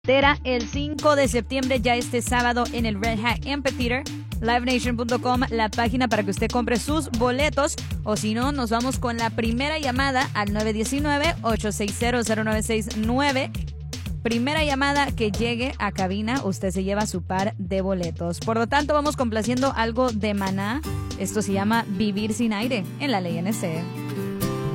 El 5 de septiembre, ya este sábado, en el Red Hat Amphitheater. LiveNation.com, la página para que usted compre sus boletos. O si no, nos vamos con la primera llamada al 919-860-0969. Primera llamada que llegue a cabina, usted se lleva su par de boletos. Por lo tanto, vamos complaciendo algo de Maná. Esto se llama Vivir sin aire en la Ley NC.